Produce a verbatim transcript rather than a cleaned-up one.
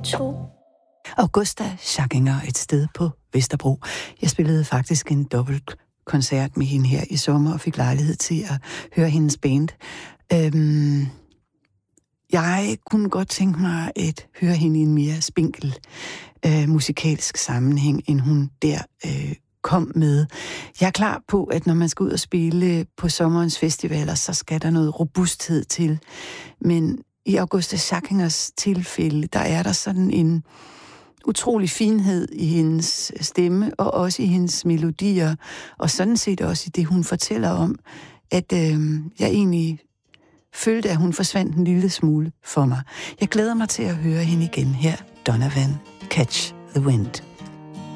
to. Augusta Schackinger, Et sted på Vesterbro. Jeg spillede faktisk en dobbelt koncert med hende her i sommer og fik lejlighed til at høre hendes band. Øhm, jeg kunne godt tænke mig at høre hende i en mere spinkel øh, musikalsk sammenhæng, end hun der øh, kom med. Jeg er klar på, at når man skal ud og spille på sommerens festivaler, så skal der noget robusthed til. Men i Augusta Schackingers tilfælde, der er der sådan en utrolig finhed i hendes stemme, og også i hendes melodier, og sådan set også i det, hun fortæller om, at øh, jeg egentlig følte, at hun forsvandt en lille smule for mig. Jeg glæder mig til at høre hende igen her, Donovan, Catch the Wind.